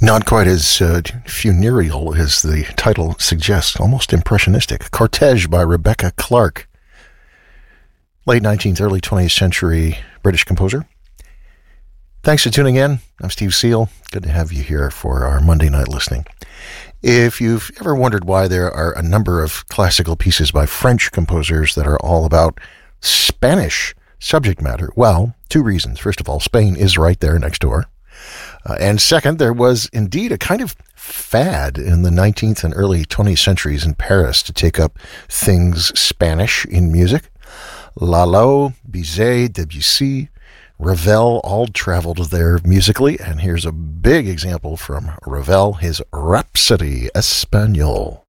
Not quite as funereal as the title suggests, almost impressionistic. Cortège by Rebecca Clark. Late 19th, early 20th century British composer. Thanks for tuning in. I'm Steve Seal. Good to have you here for our Monday night listening. If you've ever wondered why there are a number of classical pieces by French composers that are all about Spanish subject matter, well, two reasons. First of all, Spain is right there next door. And second, there was indeed a kind of fad in the 19th and early 20th centuries in Paris to take up things Spanish in music. Lalo, Bizet, Debussy, Ravel all traveled there musically, and here's a big example from Ravel, his Rhapsody Espagnole.